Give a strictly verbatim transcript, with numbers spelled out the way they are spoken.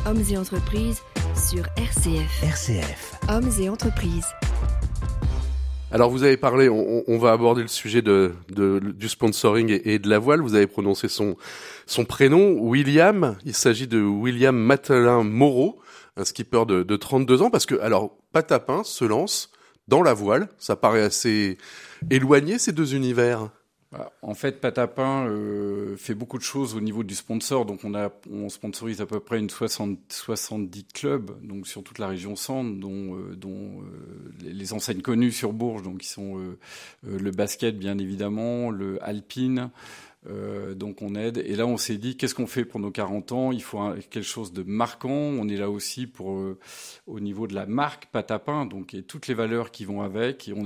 Hommes et entreprises sur R C F. R C F. Hommes et entreprises. Alors vous avez parlé, on, on va aborder le sujet de, de, du sponsoring et, et de la voile. Vous avez prononcé son, son prénom, William. Il s'agit de William Mathelin Moreau, un skipper de, de trente-deux ans. Parce que, alors, Patapin se lance dans la voile. Ça paraît assez éloigné, ces deux univers. En fait, Patapin euh, fait beaucoup de choses au niveau du sponsor. Donc, on a, on sponsorise à peu près une soixante, soixante-dix clubs, donc sur toute la région Centre, dont, euh, dont euh, les, les enseignes connues sur Bourges, donc qui sont euh, euh, le basket, bien évidemment, le alpine. Euh, donc on aide. Et là, on s'est dit, qu'est-ce qu'on fait pour nos quarante ans ? Il faut un, quelque chose de marquant. On est là aussi pour euh, au niveau de la marque Patapin, donc et toutes les valeurs qui vont avec. Et on